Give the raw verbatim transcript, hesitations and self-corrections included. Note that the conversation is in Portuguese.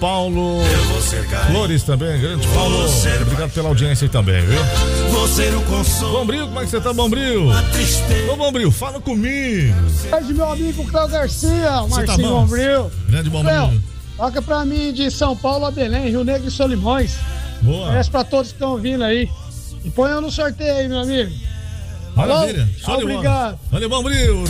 Paulo Flores também, grande Paulo. Obrigado pela audiência aí também, viu? Bombril, como é que você tá, Bombril? Ô, Bombril, fala comigo. Grande meu amigo Cléo Garcia, Você Marcinho tá Bombril. Grande Bombril. Cléo, toca pra mim de São Paulo a Belém, Rio Negro e Solimões. Boa. Parece pra todos que estão ouvindo aí. E põe eu no sorteio aí, meu amigo. Maravilha. Alô? Obrigado. Valeu, Bombril.